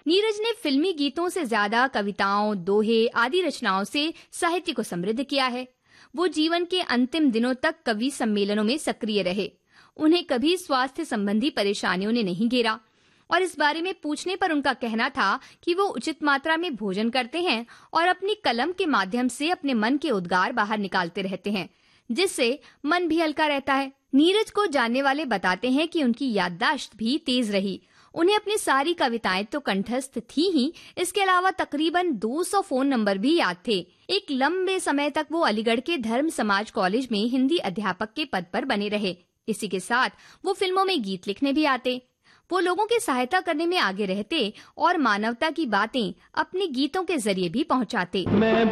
नीरज ने फिल्मी गीतों से ज्यादा कविताओं, दोहे आदि रचनाओं से साहित्य को समृद्ध किया है। वो जीवन के अंतिम दिनों तक कवि सम्मेलनों में सक्रिय रहे। उन्हें कभी स्वास्थ्य संबंधी परेशानियों ने नहीं घेरा और इस बारे में पूछने पर उनका कहना था कि वो उचित मात्रा में भोजन करते हैं और अपनी कलम के माध्यम से अपने मन के उद्गार बाहर निकालते रहते हैं, जिससे मन भी हल्का रहता है। नीरज को जानने वाले बताते हैं कि उनकी याददाश्त भी तेज रही। उन्हें अपनी सारी कविताएं तो कंठस्थ थी ही, इसके अलावा तकरीबन 200 फोन नंबर भी याद थे। एक लंबे समय तक वो अलीगढ़ के धर्म समाज कॉलेज में हिंदी अध्यापक के पद पर बने रहे। इसी के साथ वो फिल्मों में गीत लिखने भी आते। वो लोगों की सहायता करने में आगे रहते और मानवता की बातें अपने गीतों के जरिए भी पहुंचाते।